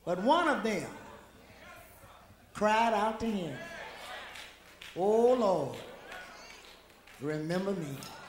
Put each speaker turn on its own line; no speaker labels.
But one of them cried out to him, "Oh Lord, remember me